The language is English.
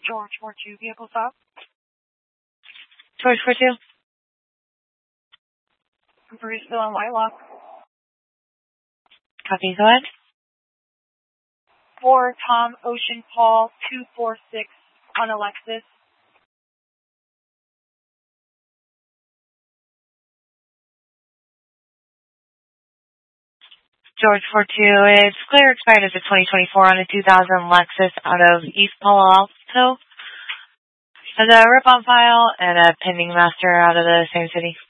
George 42, vehicle stop. George 42. Bruceville and Whitelock. Copy, go ahead. For Tom Ocean Paul 246 on Alexis. George 42, it's clear expired as a 2024 on a 2000 Lexus out of East Palo Alto. Has a rip on file and a pending master out of the same city.